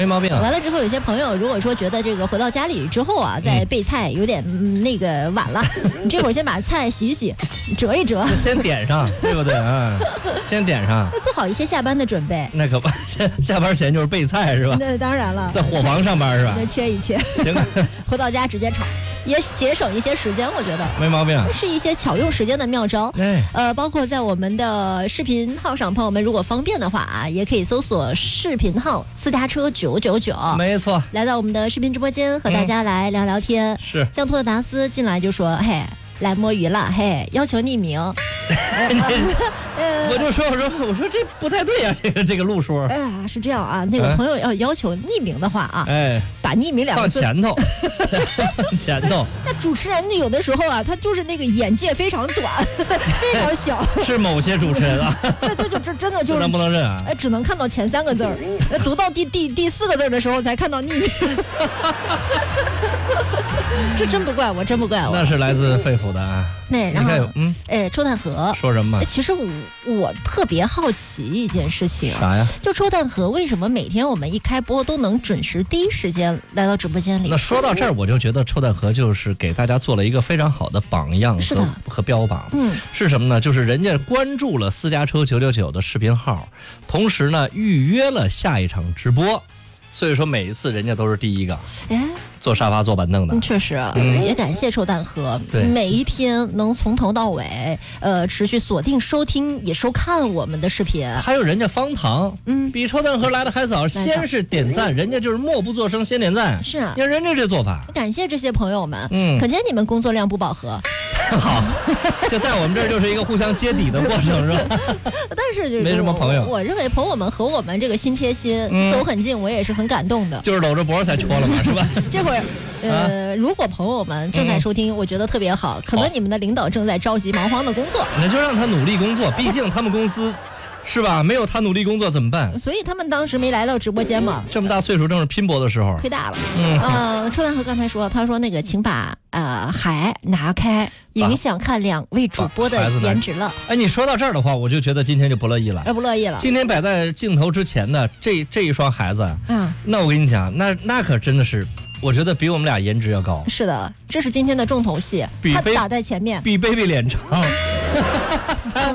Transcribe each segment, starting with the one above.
毛病。 完了之后，有些朋友如果说觉得这个回到家里之后啊，再备菜有点那个晚了，你这会儿先把菜洗一洗，折一折， 先点上，对不对啊？先点上， 做好一些下班的准备。 那可不，下班前就是备菜是吧？ 那当然了， 在伙房上班是吧？ 那切一切， 行， 回到家直接炒，也节省一些时间，我觉得没毛病， 是一些巧用时间的妙招。包括在我们的视频号上，朋友们如果方便的话啊，也可以搜索视频号私家车999， 没错， 来到我们的视频直播间和大家来聊聊天。 是， 像托特达斯进来就说，嘿，来摸鱼了，嘿，要求匿名。 我就说这不太对呀，这个路数。 是这样啊，那个朋友要求匿名的话啊，把匿名两个字放前头，放前头。 那主持人有的时候啊，他就是那个眼界非常短，非常小。 是某些主持人啊， 这真的就是不能认啊， 只能看到前3个字儿，读到第4个字的时候才看到匿名。这真不怪我，真不怪我， 那是来自肺腑的啊。 那然后抽弹盒说什么？ 其实我特别好奇一件事情， 啥呀？ 就抽弹盒为什么每天我们一开播都能准时第一时间来到直播间里？ 那说到这儿，我就觉得抽弹盒就是给大家做了一个非常好的榜样和标榜。是什么呢？就是人家关注了私家车999的视频号，同时呢预约了下一场直播。所以说每一次人家都是第一个，坐沙发坐板凳的， 确实，也感谢抽弹盒，每一天能从头到尾，持续锁定收听也收看我们的视频。 还有人家方糖，比抽弹盒来的还早，先是点赞，人家就是默不作声先点赞， 是啊， 你看人家这做法， 感谢这些朋友们，可见你们工作量不饱和。 好，就在我们这儿就是一个互相揭底的过程，是吧？ 但是就是没什么朋友， 我认为朋友们和我们这个心贴心，走很近，我也是很感动的。 就是搂着脖才戳了嘛，是吧？ 这会儿，如果朋友们正在收听，我觉得特别好，可能你们的领导正在着急忙慌的工作， 那就让他努力工作，毕竟他们公司。是吧？没有他努力工作怎么办？ 所以他们当时没来到直播间嘛。 这么大岁数正是拼搏的时候， 忒大了。抽弹盒刚才说，他说那个请把海拿开，影响看2位主播的颜值了。 你说到这儿的话，我就觉得今天就不乐意了。 不乐意了。 今天摆在镜头之前的这一双孩子，那我跟你讲，那可真的是，我觉得比我们俩颜值要高。 是的，这是今天的重头戏，他打在前面， 比 baby 脸长。他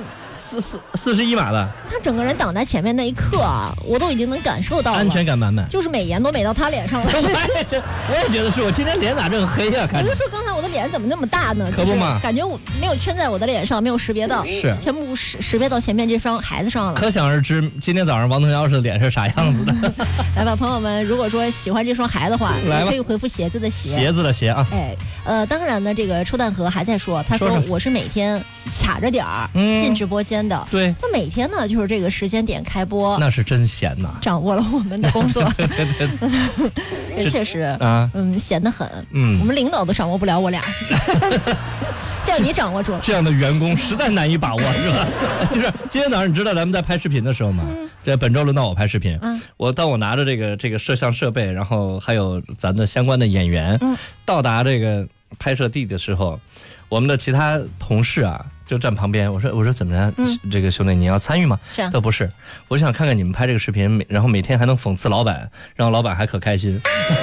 41码的， 他整个人挡在前面那一刻啊，我都已经能感受到了安全感满满， 就是美颜都美到他脸上了。 我也觉得是，我今天脸咋这么黑呀？ 我就说刚才我的脸怎么那么大呢？ 可不嘛， 感觉我没有圈在我的脸上，没有识别到， 是全部识别到前面这双孩子上了。 可想而知，今天早上王腾尧的脸是啥样子的。 来吧，朋友们，如果说喜欢这双孩子的话，也可以回复鞋子的鞋。 鞋子的鞋啊。 当然呢，这个抽弹盒还在说，他说我是每天卡着点儿进直播间的。 对。 那每天呢，就是这个时间点开播， 那是真闲呐， 掌握了我们的工作。 对， 确实啊， 闲得很。我们领导都掌握不了我俩，叫你掌握住了。 这样的员工实在难以把握，是吧？就是今天早上你知道咱们在拍视频的时候吗？这本周轮到我拍视频，当我拿着这个摄像设备，然后还有咱的相关的演员，到达这个拍摄地的时候，我们的其他同事啊。就站旁边，我说怎么着？这个兄弟你要参与吗？ 是啊， 倒不是，我想看看你们拍这个视频，然后每天还能讽刺老板，让老板还可开心。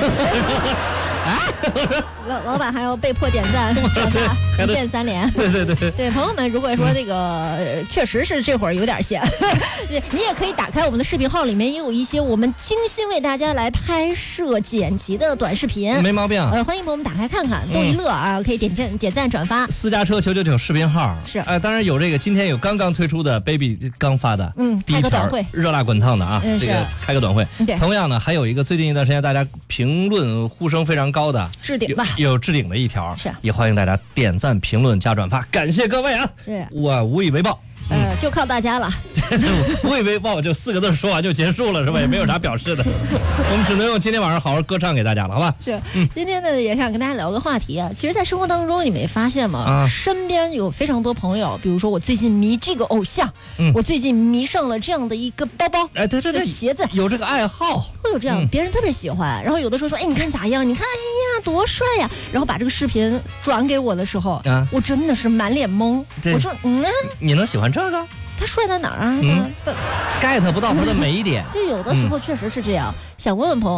老板还要被迫点赞转发，一键3连。对，朋友们，如果说这个确实是这会儿有点闲，你也可以打开我们的视频号，里面也有一些我们精心为大家来拍摄剪辑的短视频， 没毛病。 欢迎朋友们打开看看，逗一乐啊，可以点赞转发。 私家车999视频号是， 当然有这个今天有刚刚推出的 baby 刚发的，第一条热辣滚烫的啊，这个开个短会。同样呢，还有一个最近一段时间大家评论呼声非常高的置顶的， 有置顶的一条， 是， 也欢迎大家点赞、评论、加转发，感谢各位啊！ 是， 我无以为报。 就靠大家了。 无以为报，就4个字说完就结束了，是吧？也没有啥表示的。我们只能用今天晚上好好歌唱给大家了，好吧？ 是，今天呢也想跟大家聊个话题啊。其实，在生活当中，你没发现吗？身边有非常多朋友，比如说我最近迷这个偶像，我最近迷上了这样的一个包包， 对， 鞋子， 有这个爱好， 会有这样，别人特别喜欢。然后有的时候说，你看咋样？你看，哎呀，多帅呀！然后把这个视频转给我的时候，我真的是满脸懵。我说， 你能喜欢这个？ 他帅在哪儿啊？ get 不到他的美点。 就有的时候确实是这样。想问问朋友。